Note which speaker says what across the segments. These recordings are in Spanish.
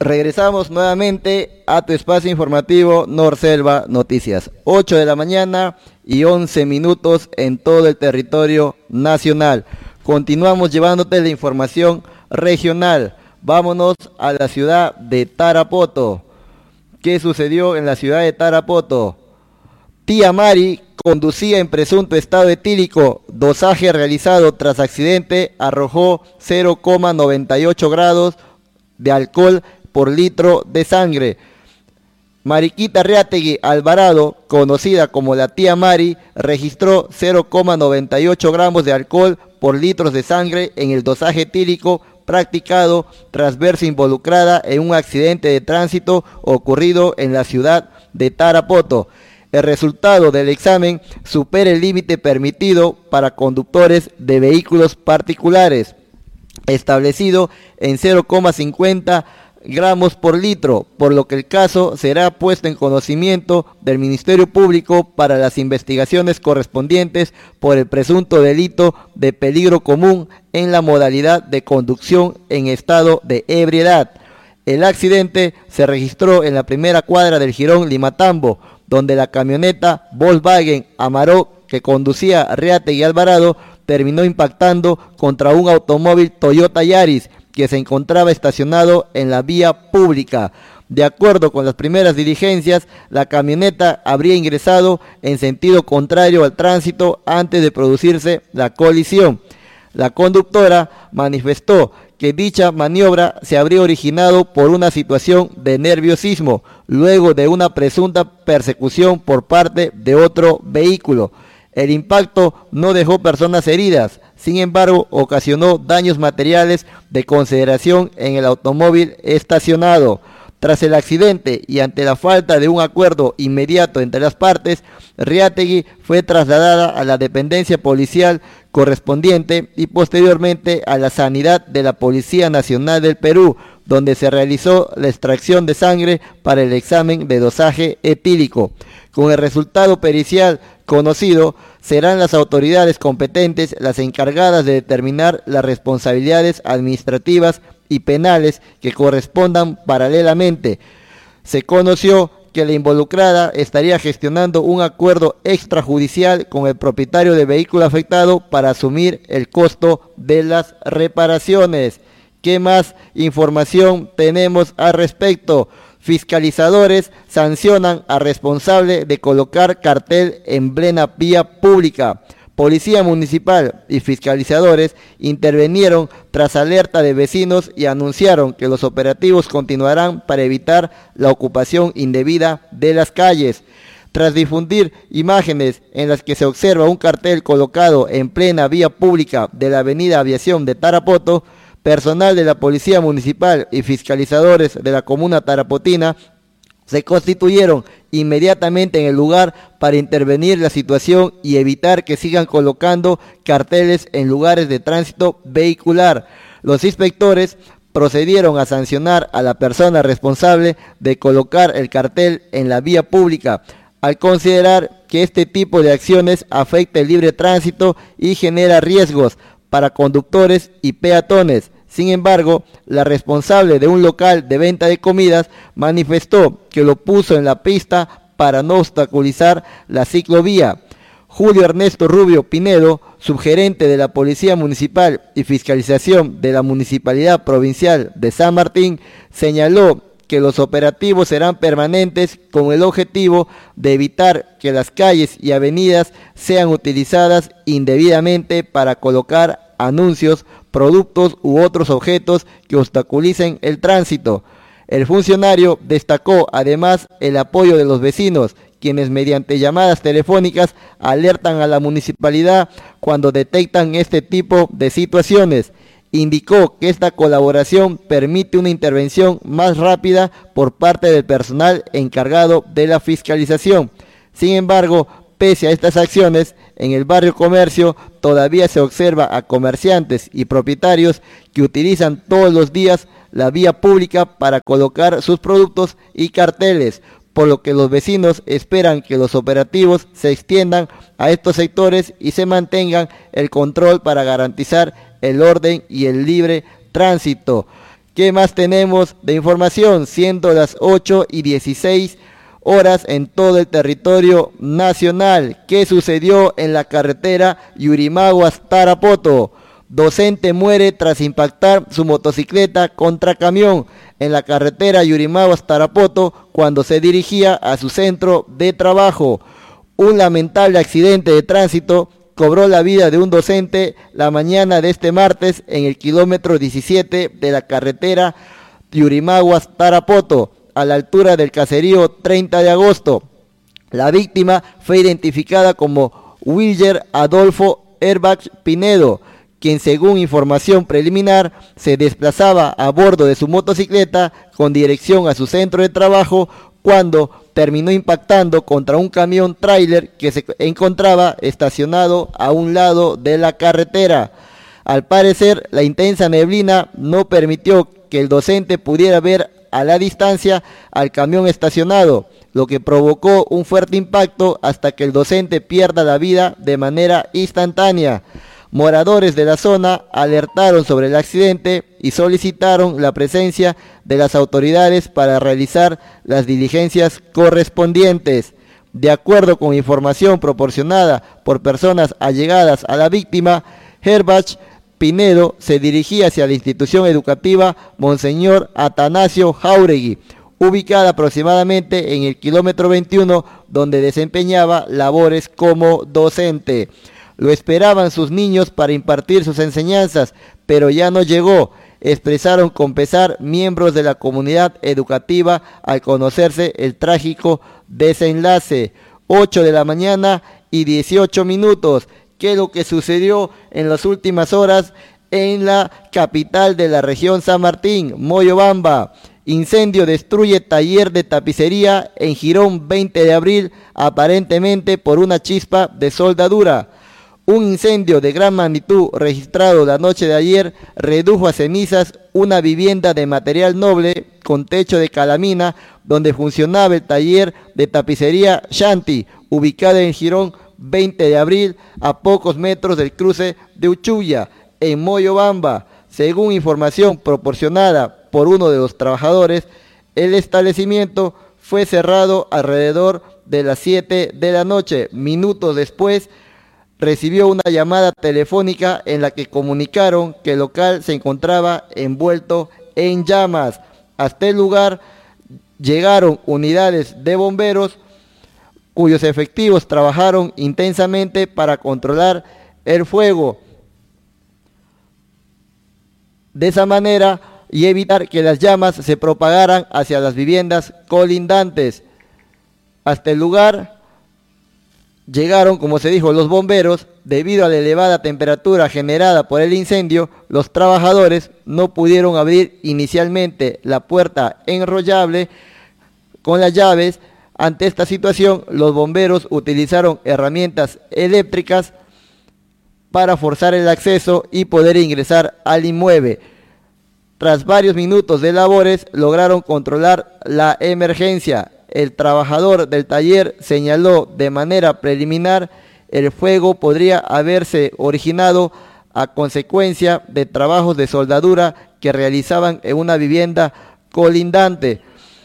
Speaker 1: Regresamos nuevamente a tu espacio informativo Norselva Noticias. 8 de la mañana y 11 minutos en todo el territorio nacional. Continuamos llevándote la información regional. Vámonos a la ciudad de Tarapoto. ¿Qué sucedió en la ciudad de Tarapoto? Tía Mari conducía en presunto estado etílico. Dosaje realizado tras accidente arrojó 0,98 grados de alcohol por litro de sangre. Mariquita Reategui Alvarado, conocida como la tía Mari, registró 0,98 gramos de alcohol por litros de sangre en el dosaje etílico practicado tras verse involucrada en un accidente de tránsito ocurrido en la ciudad de Tarapoto. El resultado del examen supera el límite permitido para conductores de vehículos particulares, establecido en 0,50 gramos por litro, por lo que el caso será puesto en conocimiento del Ministerio Público para las investigaciones correspondientes por el presunto delito de peligro común en la modalidad de conducción en estado de ebriedad. El accidente se registró en la primera cuadra del jirón Limatambo, donde la camioneta Volkswagen Amarok que conducía Reategui Alvarado terminó impactando contra un automóvil Toyota Yaris que se encontraba estacionado en la vía pública. De acuerdo con las primeras diligencias, la camioneta habría ingresado en sentido contrario al tránsito antes de producirse la colisión. La conductora manifestó que dicha maniobra se habría originado por una situación de nerviosismo, luego de una presunta persecución por parte de otro vehículo. El impacto no dejó personas heridas, sin embargo, ocasionó daños materiales de consideración en el automóvil estacionado. Tras el accidente y ante la falta de un acuerdo inmediato entre las partes, Reategui fue trasladada a la dependencia policial correspondiente y posteriormente a la sanidad de la Policía Nacional del Perú, donde se realizó la extracción de sangre para el examen de dosaje etílico. Con el resultado pericial conocido, serán las autoridades competentes las encargadas de determinar las responsabilidades administrativas y penales que correspondan paralelamente. Se conoció que la involucrada estaría gestionando un acuerdo extrajudicial con el propietario del vehículo afectado para asumir el costo de las reparaciones. ¿Qué más información tenemos al respecto? Fiscalizadores sancionan a responsable de colocar cartel en plena vía pública. Policía Municipal y fiscalizadores intervinieron tras alerta de vecinos y anunciaron que los operativos continuarán para evitar la ocupación indebida de las calles. Tras difundir imágenes en las que se observa un cartel colocado en plena vía pública de la avenida Aviación de Tarapoto, personal de la Policía Municipal y fiscalizadores de la comuna tarapotina se constituyeron inmediatamente en el lugar para intervenir la situación y evitar que sigan colocando carteles en lugares de tránsito vehicular. Los inspectores procedieron a sancionar a la persona responsable de colocar el cartel en la vía pública, al considerar que este tipo de acciones afecta el libre tránsito y genera riesgos para conductores y peatones. Sin embargo, la responsable de un local de venta de comidas manifestó que lo puso en la pista para no obstaculizar la ciclovía. Julio Ernesto Rubio Pinedo, subgerente de la Policía Municipal y Fiscalización de la Municipalidad Provincial de San Martín, señaló que los operativos serán permanentes con el objetivo de evitar que las calles y avenidas sean utilizadas indebidamente para colocar anuncios, productos u otros objetos que obstaculicen el tránsito. El funcionario destacó además el apoyo de los vecinos, quienes mediante llamadas telefónicas alertan a la municipalidad cuando detectan este tipo de situaciones. Indicó que esta colaboración permite una intervención más rápida por parte del personal encargado de la fiscalización. Sin embargo, pese a estas acciones, en el barrio Comercio todavía se observa a comerciantes y propietarios que utilizan todos los días la vía pública para colocar sus productos y carteles, por lo que los vecinos esperan que los operativos se extiendan a estos sectores y se mantengan el control para garantizar el orden y el libre tránsito. ¿Qué más tenemos de información? Siendo las 8:16 en todo el territorio nacional. ¿Qué sucedió en la carretera Yurimaguas-Tarapoto? Docente muere tras impactar su motocicleta contra camión en la carretera Yurimaguas-Tarapoto cuando se dirigía a su centro de trabajo. Un lamentable accidente de tránsito cobró la vida de un docente la mañana de este martes en el kilómetro 17 de la carretera Yurimaguas-Tarapoto, a la altura del caserío 30 de agosto. La víctima fue identificada como Wilger Adolfo Herbach Pinedo, quien según información preliminar se desplazaba a bordo de su motocicleta con dirección a su centro de trabajo cuando terminó impactando contra un camión tráiler que se encontraba estacionado a un lado de la carretera. Al parecer, la intensa neblina no permitió que el docente pudiera ver a la distancia al camión estacionado, lo que provocó un fuerte impacto hasta que el docente pierda la vida de manera instantánea. Moradores de la zona alertaron sobre el accidente y solicitaron la presencia de las autoridades para realizar las diligencias correspondientes. De acuerdo con información proporcionada por personas allegadas a la víctima, Herbach Pinedo se dirigía hacia la institución educativa Monseñor Atanasio Jáuregui, ubicada aproximadamente en el kilómetro 21, donde desempeñaba labores como docente. Lo esperaban sus niños para impartir sus enseñanzas, pero ya no llegó, expresaron con pesar miembros de la comunidad educativa al conocerse el trágico desenlace. 8:18 a.m. ¿Qué es lo que sucedió en las últimas horas en la capital de la región San Martín, Moyobamba? Incendio destruye taller de tapicería en Girón 20 de abril, aparentemente por una chispa de soldadura. Un incendio de gran magnitud registrado la noche de ayer redujo a cenizas una vivienda de material noble con techo de calamina donde funcionaba el taller de tapicería Shanti, ubicada en Girón 20 de abril, a pocos metros del cruce de Uchuya, en Moyobamba. Según información proporcionada por uno de los trabajadores, el establecimiento fue cerrado alrededor de las 7 de la noche. Minutos después, recibió una llamada telefónica en la que comunicaron que el local se encontraba envuelto en llamas. Hasta el lugar llegaron unidades de bomberos cuyos efectivos trabajaron intensamente para controlar el fuego de esa manera y evitar que las llamas se propagaran hacia las viviendas colindantes. Hasta el lugar llegaron, como se dijo, los bomberos. Debido a la elevada temperatura generada por el incendio, los trabajadores no pudieron abrir inicialmente la puerta enrollable con las llaves. Ante esta situación, los bomberos utilizaron herramientas eléctricas para forzar el acceso y poder ingresar al inmueble. Tras varios minutos de labores, lograron controlar la emergencia. El trabajador del taller señaló de manera preliminar el fuego podría haberse originado a consecuencia de trabajos de soldadura que realizaban en una vivienda colindante.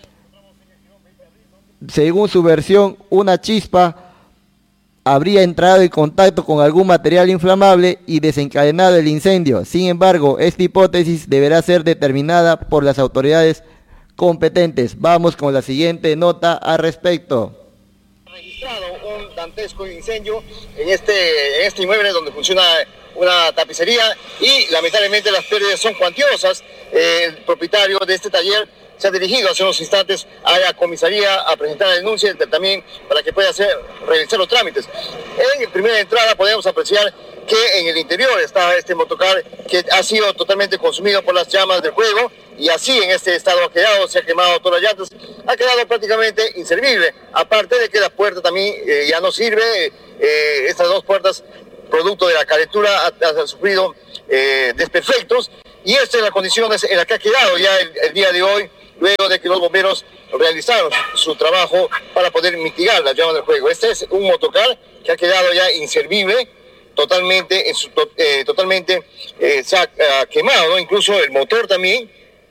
Speaker 1: Según su versión, una chispa habría entrado en contacto con algún material inflamable y desencadenado el incendio. Sin embargo, esta hipótesis deberá ser determinada por las autoridades competentes. Vamos con la siguiente nota al respecto.
Speaker 2: Registrado un dantesco incendio en este inmueble donde funciona una tapicería y lamentablemente las pérdidas son cuantiosas. El propietario de este taller se ha dirigido hace unos instantes a la comisaría a presentar la denuncia también para que pueda realizar los trámites. En primera entrada podemos apreciar que en el interior está este motocar que ha sido totalmente consumido por las llamas del fuego y así en este estado ha quedado, se ha quemado todas las llantas, ha quedado prácticamente inservible, aparte de que la puerta también ya no sirve, estas dos puertas producto de la calentura han sufrido desperfectos y esta es la condición en la que ha quedado ya el día de hoy, luego de que los bomberos realizaron su trabajo para poder mitigar las llamas del fuego. Este es un motocar que ha quedado ya inservible, totalmente se ha quemado, ¿no? Incluso el motor también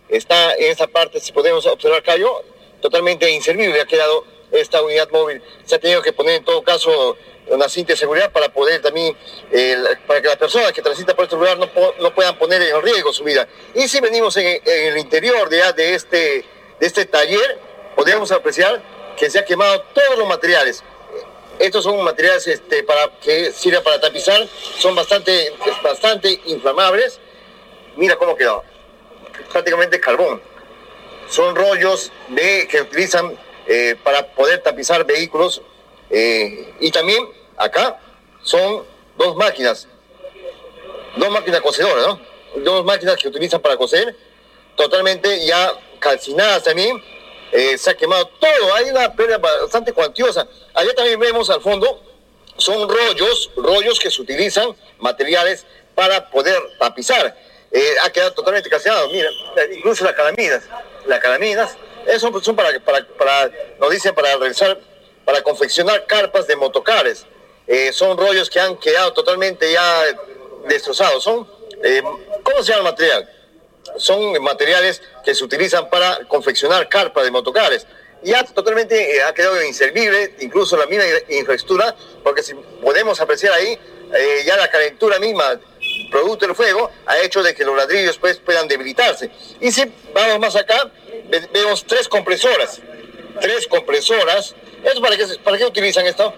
Speaker 2: está en esta parte, si podemos observar, Cayo, totalmente inservible ha quedado esta unidad móvil. Se ha tenido que poner en todo caso una cinta de seguridad para poder también, para que las personas que transitan por este lugar no puedan poner en riesgo su vida. Y si venimos en el interior de este taller, podríamos apreciar que se ha quemado todos los materiales. Estos son materiales que sirven para tapizar, son bastante inflamables. Mira cómo quedó, prácticamente carbón. Son rollos que utilizan para poder tapizar vehículos. Y también acá son dos máquinas cosedoras, ¿no? Dos máquinas que utilizan para coser, totalmente ya calcinadas también. Se ha quemado todo, hay una pérdida bastante cuantiosa. Allá también vemos al fondo, son rollos que se utilizan, materiales para poder tapizar. Ha quedado totalmente calcinado, mira, incluso las calaminas, eso son nos dicen para realizar, para confeccionar carpas de motocares. Son rollos que han quedado totalmente ya destrozados. ¿Cómo se llama el material? Son materiales que se utilizan para confeccionar carpas de motocares. Ya totalmente ha quedado inservible, incluso la misma infraestructura, porque si podemos apreciar ahí, ya la calentura misma, producto del fuego, ha hecho de que los ladrillos pues puedan debilitarse. Y si vamos más acá, vemos tres compresoras. ¿Eso para qué utilizan esto?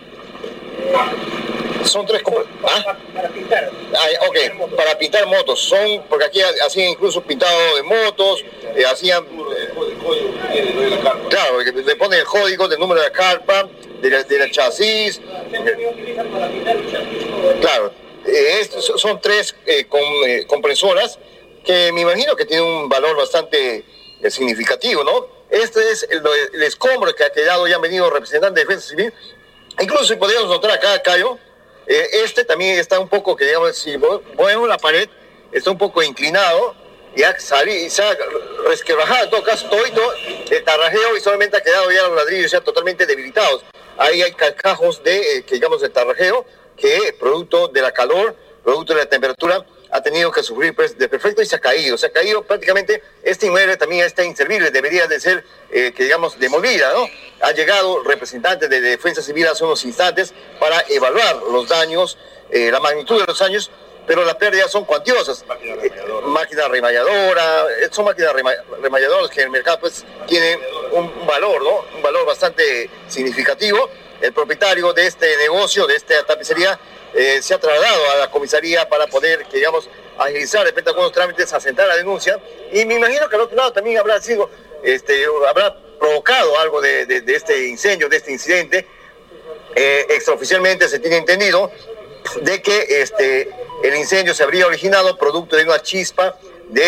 Speaker 2: Son tres para pintar. Para pintar motos. Porque aquí hacían incluso pintado de motos, hacían... Claro, le ponen el código del número de la carpa, del chasis. Claro, son tres compresoras que me imagino que tienen un valor bastante significativo, ¿no? Este es el escombro que ha quedado, ya han venido representantes de Defensa Civil. Incluso si podríamos notar acá, Cayo, también está un poco, que digamos, si movemos la pared, está un poco inclinado, y se ha resquebrajado en todo caso todo el tarrajeo, y solamente ha quedado ya los ladrillos ya totalmente debilitados. Ahí hay cascajos de tarrajeo, que producto de la calor, producto de la temperatura, ha tenido que sufrir pues, de perfecto y se ha caído prácticamente. Este inmueble también está inservible, debería de ser, demolida, ¿no? Ha llegado representantes de Defensa Civil hace unos instantes para evaluar los daños, la magnitud de los daños, pero las pérdidas son cuantiosas. Máquina remalladora, son máquinas remalladoras que en el mercado pues tienen un valor, ¿no? Un valor bastante significativo. El propietario de este negocio, de esta tapicería, se ha trasladado a la comisaría para poder, agilizar de repente algunos trámites, asentar la denuncia. Y me imagino que al otro lado también habrá provocado algo de este incendio, de este incidente. Extraoficialmente se tiene entendido de que el incendio se habría originado producto de una chispa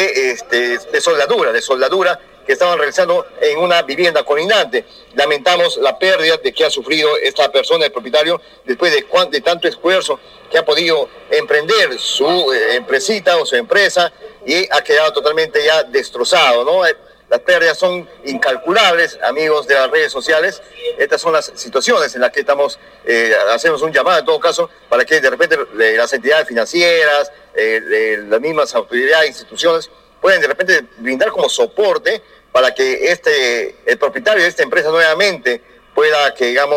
Speaker 2: de soldadura que estaban realizando en una vivienda colindante. Lamentamos la pérdida que ha sufrido esta persona, el propietario, después de tanto esfuerzo que ha podido emprender su empresita o su empresa, y ha quedado totalmente ya destrozado, ¿no? Las pérdidas son incalculables, amigos de las redes sociales. Estas son las situaciones en las que hacemos un llamado en todo caso para que de repente las entidades financieras, las mismas autoridades, instituciones, pueden de repente brindar como soporte para que el propietario de esta empresa nuevamente pueda,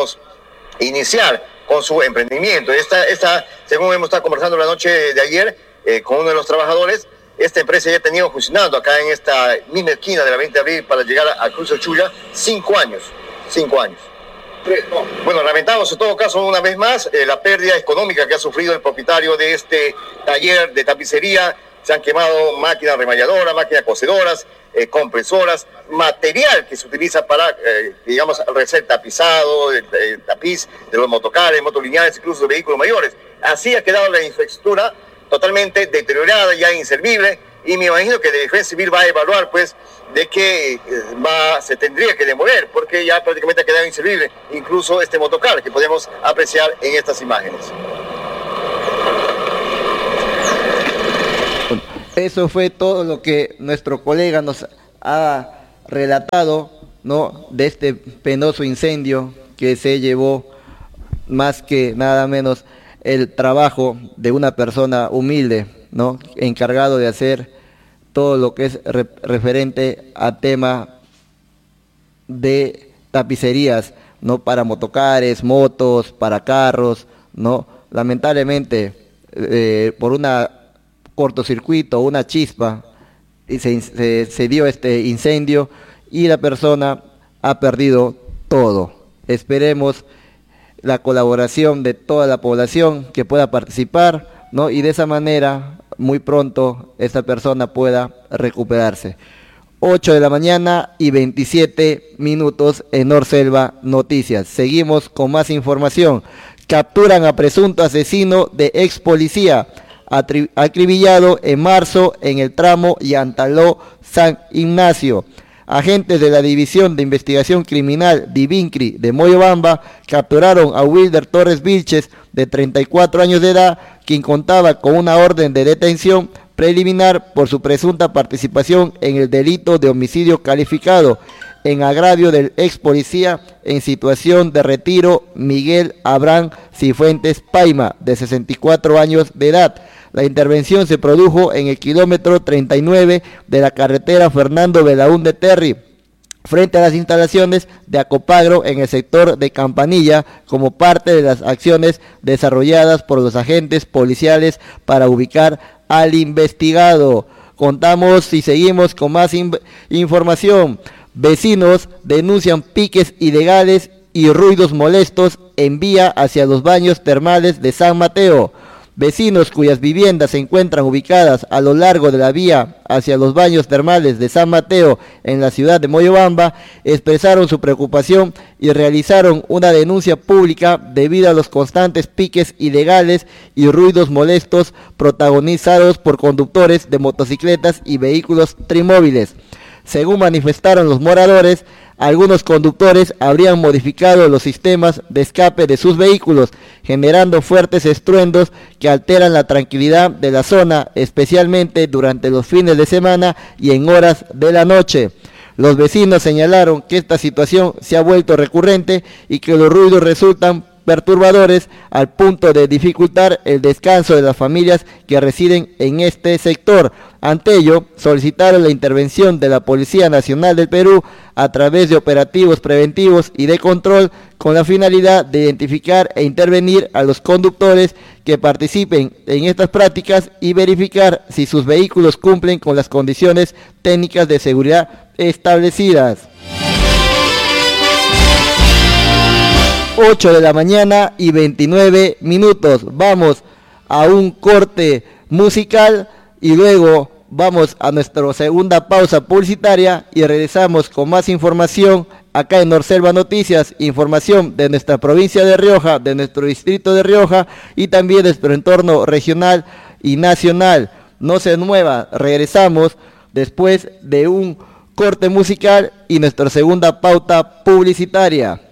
Speaker 2: iniciar con su emprendimiento. Según hemos estado conversando la noche de ayer con uno de los trabajadores, esta empresa ya ha tenido funcionando acá en esta misma esquina de la 20 de abril para llegar a Cruz del Chulla 5 años. 5 años. Bueno, lamentamos en todo caso una vez más la pérdida económica que ha sufrido el propietario de este taller de tapicería. Se han quemado máquinas remalladoras, máquinas cosedoras, compresoras, material que se utiliza para, hacer tapizado, el tapiz de los motocares, motolineales, incluso de vehículos mayores. Así ha quedado la infraestructura totalmente deteriorada, ya inservible, y me imagino que Defensa Civil va a evaluar, pues, de que se tendría que demoler, porque ya prácticamente ha quedado inservible, incluso este motocar que podemos apreciar en estas imágenes.
Speaker 1: Eso fue todo lo que nuestro colega nos ha relatado, ¿no? De este penoso incendio que se llevó más que nada menos el trabajo de una persona humilde, ¿no? Encargado de hacer todo lo que es referente a tema de tapicerías, ¿no? Para motocares, motos, para carros, ¿no? Lamentablemente, por una cortocircuito, una chispa, y se dio este incendio y la persona ha perdido todo. Esperemos la colaboración de toda la población que pueda participar, ¿no? Y de esa manera, muy pronto, esta persona pueda recuperarse. 8 de la mañana y 27 minutos en Norselva Noticias. Seguimos con más información. Capturan a presunto asesino de ex policía, acribillado en marzo en el tramo Yantaló-San Ignacio. Agentes de la División de Investigación Criminal Divincri de Moyobamba capturaron a Wilder Torres Vilches, de 34 años de edad, quien contaba con una orden de detención preliminar por su presunta participación en el delito de homicidio calificado en agravio del ex policía en situación de retiro Miguel Abraham Cifuentes Paima, de 64 años de edad. La intervención se produjo en el kilómetro 39 de la carretera Fernando Belaúnde Terry, frente a las instalaciones de Acopagro en el sector de Campanilla, como parte de las acciones desarrolladas por los agentes policiales para ubicar al investigado. Contamos y seguimos con más información. Vecinos denuncian piques ilegales y ruidos molestos en vía hacia los baños termales de San Mateo. Vecinos cuyas viviendas se encuentran ubicadas a lo largo de la vía hacia los baños termales de San Mateo en la ciudad de Moyobamba expresaron su preocupación y realizaron una denuncia pública debido a los constantes piques ilegales y ruidos molestos protagonizados por conductores de motocicletas y vehículos trimóviles. Según manifestaron los moradores, algunos conductores habrían modificado los sistemas de escape de sus vehículos, generando fuertes estruendos que alteran la tranquilidad de la zona, especialmente durante los fines de semana y en horas de la noche. Los vecinos señalaron que esta situación se ha vuelto recurrente y que los ruidos resultan perturbadores al punto de dificultar el descanso de las familias que residen en este sector. Ante ello, solicitaron la intervención de la Policía Nacional del Perú a través de operativos preventivos y de control con la finalidad de identificar e intervenir a los conductores que participen en estas prácticas y verificar si sus vehículos cumplen con las condiciones técnicas de seguridad establecidas. 8 de la mañana y 29 minutos. Vamos a un corte musical y luego vamos a nuestra segunda pausa publicitaria y regresamos con más información acá en Norselva Noticias, información de nuestra provincia de Rioja, de nuestro distrito de Rioja y también de nuestro entorno regional y nacional. No se mueva, regresamos después de un corte musical y nuestra segunda pauta publicitaria.